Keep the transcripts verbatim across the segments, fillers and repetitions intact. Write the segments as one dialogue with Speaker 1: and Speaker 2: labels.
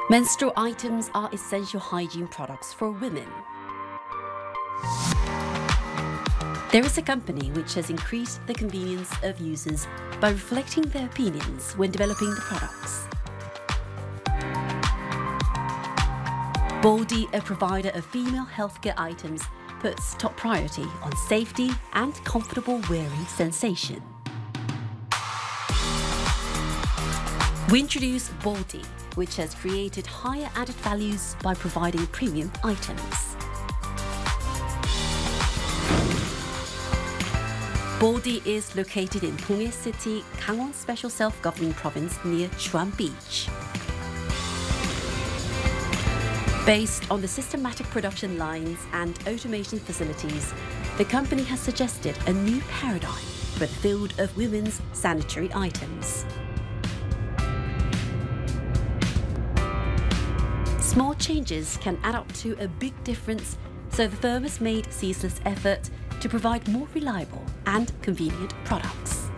Speaker 1: Menstrual items are essential hygiene products for women. There is a company which has increased the convenience of users by reflecting their opinions when developing the products. Baldy, a provider of female healthcare items, puts top priority on safety and comfortable wearing sensation. We introduce Baldy, which has created higher added values by providing premium items. Baldy is located in Ponghae City, Gangwon Special Self-Governing Province near Chuan Beach. Based on the systematic production lines and automation facilities, the company has suggested a new paradigm for the field of women's sanitary items. Small changes can add up to a big difference, so the firm has made ceaseless effort to provide more reliable and convenient products.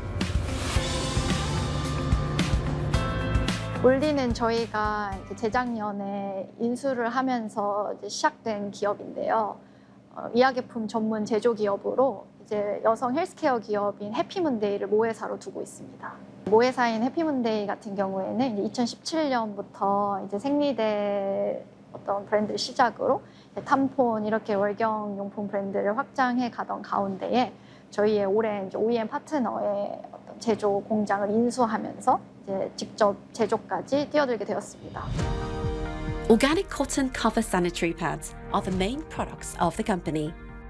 Speaker 2: 볼디는 저희가 이제 재작년에 인수를 하면서 이제 시작된 기업인데요. 어, 의약품 전문 제조 기업으로 이제 여성 헬스케어 기업인 해피문데이를 모회사로 두고 있습니다. 모회사인 해피문데이 같은 경우에는 이제 이천십칠 년부터 이제 생리대 어떤 브랜드를 시작으로 탐폰 이렇게 월경 용품 브랜드를 확장해 가던 가운데에 저희의 올해 이제 오이엠 파트너의 어떤 제조 공장을 인수하면서 이제 직접 제조까지 뛰어들게 되었습니다.
Speaker 1: Organic cotton cover sanitary pads are the main products of the company.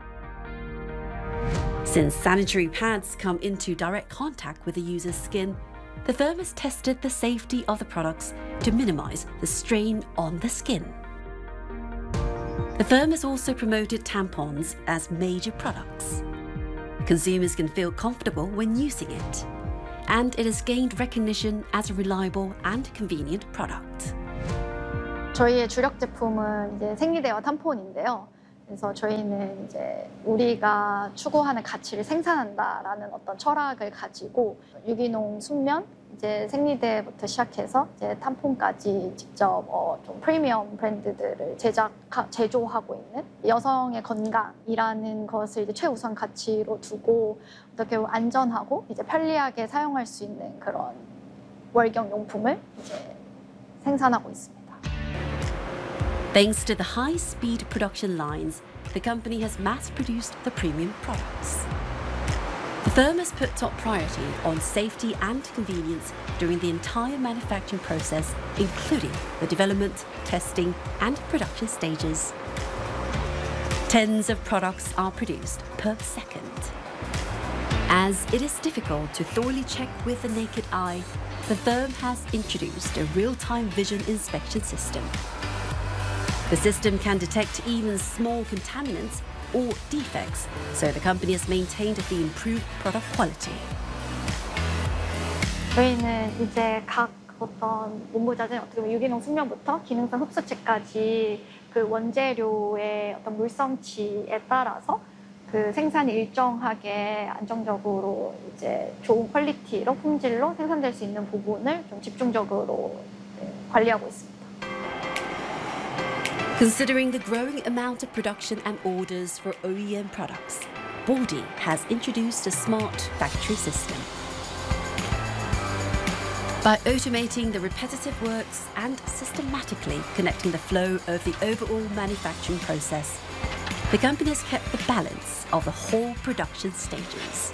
Speaker 1: Since sanitary pads come into direct contact with the user's skin, the firm has tested the safety of the products to minimize the strain on the skin. The firm has also promoted tampons as major products. Consumers can feel comfortable when using it, and it has gained recognition as a reliable and convenient product.
Speaker 2: 저희의 주력 제품은 이제 생리대와 탐폰인데요. 그래서 저희는 이제 우리가 추구하는 가치를 생산한다라는 어떤 철학을 가지고 유기농 순면, 이제 생리대부터 시작해서 이제 탐폰까지 직접 어 좀 프리미엄 브랜드들을 제작 제조하고 있는 여성의 건강이라는 것을 이제 최우선 가치로 두고 어떻게 보면 안전하고 이제 편리하게 사용할 수 있는 그런 월경 용품을 이제 생산하고 있습니다.
Speaker 1: Thanks to the high-speed production lines, the company has mass-produced the premium products. The firm has put top priority on safety and convenience during the entire manufacturing process, including the development, testing, and production stages. Tens of products are produced per second. As it is difficult to thoroughly check with the naked eye, the firm has introduced a real-time vision inspection system. The system can detect even small contaminants or defects, so the company has maintained the improved product quality.
Speaker 2: 저희는 이제 각 어떤 문부자재 어떻게 보면 유기농 순면부터 기능성 흡수체까지 그 원재료의 어떤 물성치에 따라서 그 생산이 일정하게 안정적으로 이제 좋은 퀄리티로 품질로 생산될 수 있는 부분을 좀 집중적으로 관리하고 있습니다.
Speaker 1: Considering the growing amount of production and orders for O E M products, Baldy has introduced a smart factory system. By automating the repetitive works and systematically connecting the flow of the overall manufacturing process, the company has kept the balance of the whole production stages.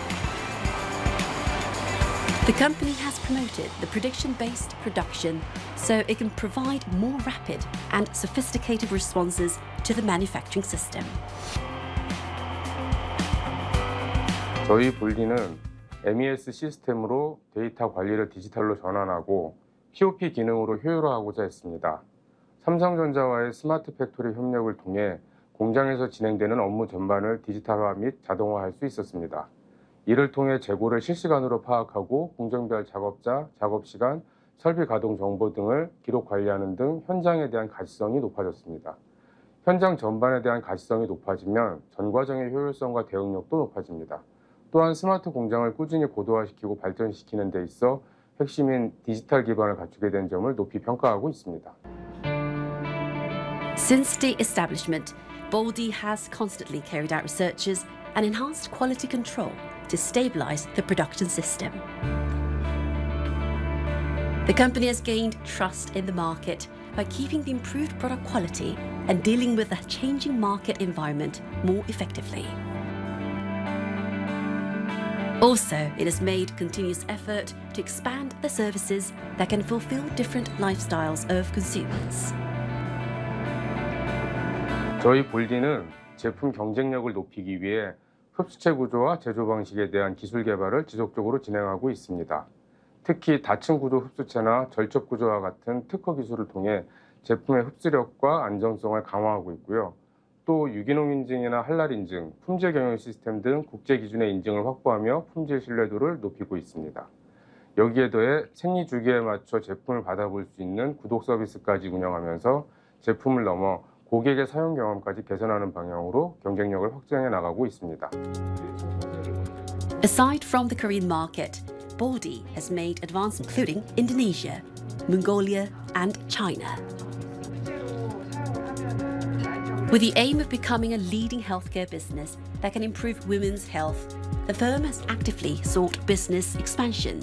Speaker 1: The company has promoted the prediction-based production so it can provide more rapid and sophisticated responses to the manufacturing system.
Speaker 3: 저희 볼디는 엠이에스 시스템으로 데이터 관리를 디지털로 전환하고 피오피 기능으로 효율화하고자 했습니다. 삼성전자와의 스마트 팩토리 협력을 통해 공장에서 진행되는 업무 전반을 디지털화 및 자동화할 수 있었습니다. 이를 통해 재고를 실시간으로 파악하고 공정별 작업자, 작업시간, 설비 가동 정보 등을 기록 관리하는 등 현장에 대한 가시성이 높아졌습니다. 현장 전반에 대한 가시성이 높아지면 전 과정의 효율성과 대응력도 높아집니다. 또한 스마트 공장을 꾸준히 고도화시키고 발전시키는 데 있어 핵심인 디지털 기반을 갖추게 된 점을 높이 평가하고 있습니다.
Speaker 1: Since the establishment, Baldy has constantly carried out researches and enhanced quality control to stabilize the production system. The company has gained trust in the market by keeping the improved product quality and dealing with the changing market environment more effectively. Also, it has made continuous effort to expand the services that can fulfill different lifestyles of consumers.
Speaker 3: 저희 볼디는 제품 경쟁력을 높이기 위해 흡수체 구조와 제조 방식에 대한 기술 개발을 지속적으로 진행하고 있습니다. 특히 다층 구조 흡수체나 절적 구조와 같은 특허 기술을 통해 제품의 흡수력과 안정성을 강화하고 있고요. 또 유기농 인증이나 할랄 인증, 품질 경영 시스템 등 국제 기준의 인증을 확보하며 품질 신뢰도를 높이고 있습니다. 여기에 더해 생리 주기에 맞춰 제품을 받아볼 수 있는 구독 서비스까지 운영하면서 제품을 넘어 고객의 사용 경험까지 개선하는 방향으로 경쟁력을 확장해 나가고 있습니다.
Speaker 1: Aside from the Korean market, Baldy has made advances including Indonesia, Mongolia, and China. With the aim of becoming a leading healthcare business that can improve women's health, the firm has actively sought business expansion.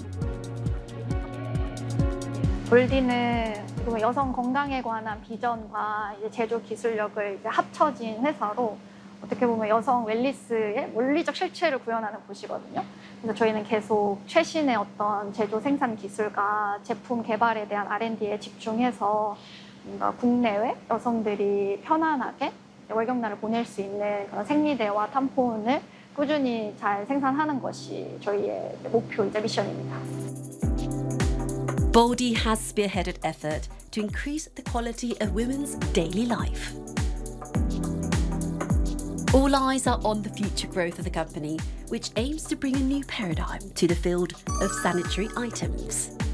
Speaker 2: 볼디는 여성 건강에 관한 비전과 이제 제조 기술력을 이제 합쳐진 회사로 어떻게 보면 여성 웰니스의 원리적 실체를 구현하는 곳이거든요. 그래서 저희는 계속 최신의 어떤 제조 생산 기술과 제품 개발에 대한 알 앤 디에 집중해서 뭔가 국내외 여성들이 편안하게 월경날을 보낼 수 있는 그런 생리대와 탐폰을 꾸준히 잘 생산하는 것이 저희의 목표이자 미션입니다.
Speaker 1: Baldy has spearheaded effort to increase the quality of women's daily life. All eyes are on the future growth of the company, which aims to bring a new paradigm to the field of sanitary items.